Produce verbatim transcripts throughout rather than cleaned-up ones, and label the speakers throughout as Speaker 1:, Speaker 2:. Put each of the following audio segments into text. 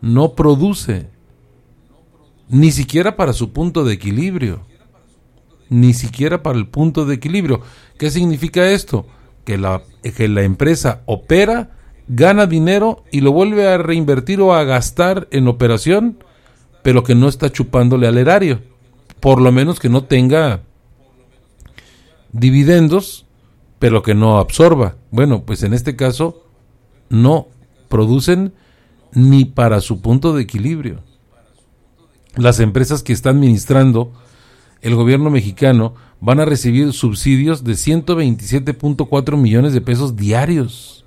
Speaker 1: no produce, ni siquiera para su punto de equilibrio, ni siquiera para el punto de equilibrio. ¿Qué significa esto? Que la, que la empresa opera, gana dinero y lo vuelve a reinvertir o a gastar en operación, pero que no está chupándole al erario, por lo menos que no tenga dividendos, pero que no absorba. Bueno, pues en este caso no producen ni para su punto de equilibrio. Las empresas que está administrando el gobierno mexicano van a recibir subsidios de ciento veintisiete punto cuatro millones de pesos diarios.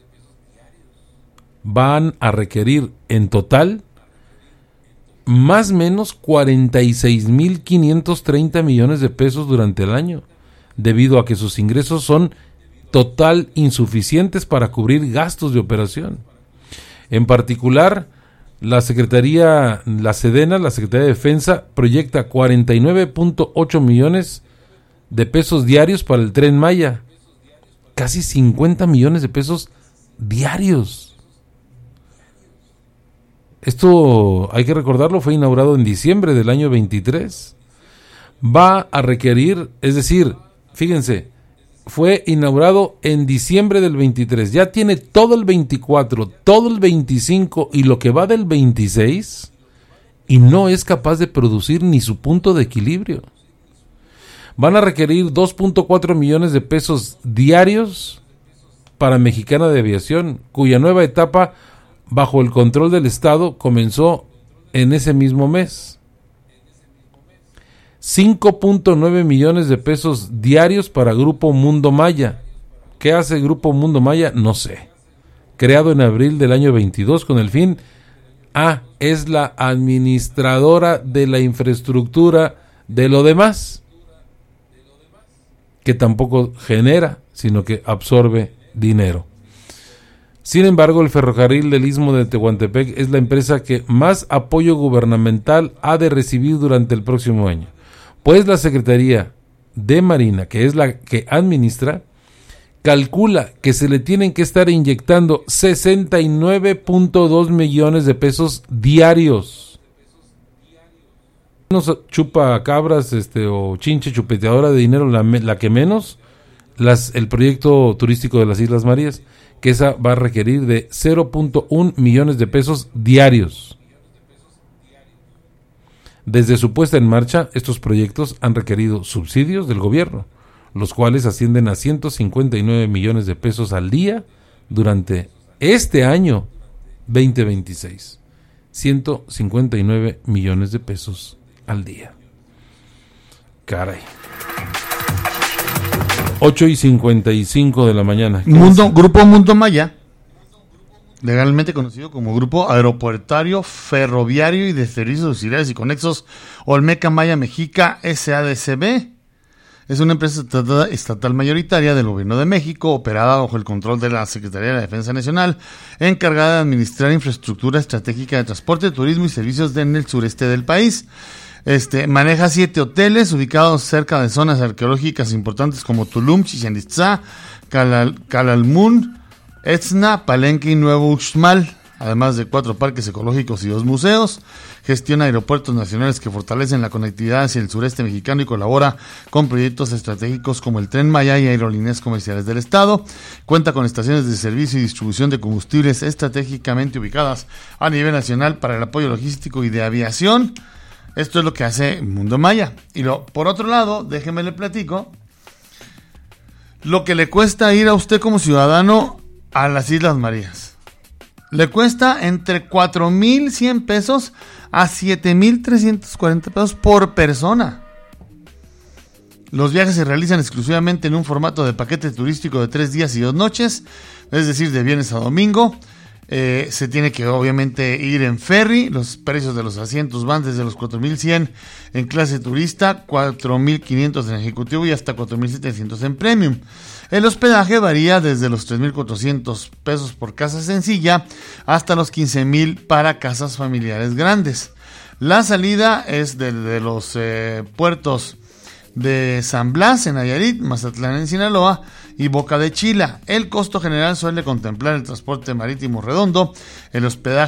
Speaker 1: Van a requerir en total más o menos cuarenta y seis mil quinientos treinta millones de pesos durante el año, debido a que sus ingresos son total insuficientes para cubrir gastos de operación. En particular, la Secretaría, la Sedena, la Secretaría de Defensa, proyecta cuarenta y nueve punto ocho millones de pesos diarios para el Tren Maya, casi cincuenta millones de pesos diarios. Esto, hay que recordarlo, fue inaugurado en diciembre del año veintitrés. Va a requerir, es decir, fíjense, fue inaugurado en diciembre del veintitrés, ya tiene todo el veinticuatro, todo el veinticinco y lo que va del veintiséis, y no es capaz de producir ni su punto de equilibrio. Van a requerir dos punto cuatro millones de pesos diarios para Mexicana de Aviación, cuya nueva etapa bajo el control del Estado comenzó en ese mismo mes. cinco punto nueve millones de pesos diarios para Grupo Mundo Maya. ¿Qué hace Grupo Mundo Maya? No sé. Creado en abril del año veintidós con el fin... Ah, es la administradora de la infraestructura de lo demás, que tampoco genera, sino que absorbe dinero. Sin embargo, el ferrocarril del Istmo de Tehuantepec es la empresa que más apoyo gubernamental ha de recibir durante el próximo año, pues la Secretaría de Marina, que es la que administra, calcula que se le tienen que estar inyectando sesenta y nueve punto dos millones de pesos diarios. Menos chupa cabras este, o chinche chupeteadora de dinero, la, la que menos, las, el proyecto turístico de las Islas Marías, que esa va a requerir de cero punto uno millones de pesos diarios. Desde su puesta en marcha, estos proyectos han requerido subsidios del gobierno, los cuales ascienden a ciento cincuenta y nueve millones de pesos al día durante este año veinte veintiséis. ciento cincuenta y nueve millones de pesos al día. Caray. ocho y cincuenta y cinco de la mañana.
Speaker 2: Mundo, Grupo Mundo Maya, legalmente conocido como Grupo Aeroportuario, Ferroviario y de Servicios Auxiliares y Conexos Olmeca Maya Mexica S A D C B, es una empresa estatal mayoritaria del Gobierno de México, operada bajo el control de la Secretaría de la Defensa Nacional, encargada de administrar infraestructura estratégica de transporte, turismo y servicios en el sureste del país. Este, maneja siete hoteles ubicados cerca de zonas arqueológicas importantes como Tulum, Chichén Itzá, Calal, Calalmún, Etzna, Palenque y Nuevo Uxmal, además de cuatro parques ecológicos y dos museos. Gestiona aeropuertos nacionales que fortalecen la conectividad hacia el sureste mexicano y colabora con proyectos estratégicos como el Tren Maya y aerolíneas comerciales del Estado. Cuenta con estaciones de servicio y distribución de combustibles estratégicamente ubicadas a nivel nacional para el apoyo logístico y de aviación. Esto es lo que hace Mundo Maya. Y lo, por otro lado, déjeme le platico lo que le cuesta ir a usted como ciudadano a las Islas Marías. Le cuesta entre cuatro mil cien pesos a siete mil trescientos cuarenta pesos por persona. Los viajes se realizan exclusivamente en un formato de paquete turístico de tres días y dos noches, es decir, de viernes a domingo. Eh, se tiene que obviamente ir en ferry. Los precios de los asientos van desde los cuatro mil cien en clase turista, cuatro mil quinientos en ejecutivo y hasta cuatro mil setecientos en premium. El hospedaje varía desde los tres mil cuatrocientos pesos por casa sencilla hasta los quince mil para casas familiares grandes. La salida es desde de los eh, puertos de San Blas en Nayarit, Mazatlán en Sinaloa y Boca de Chila. El costo general suele contemplar el transporte marítimo redondo, el hospedaje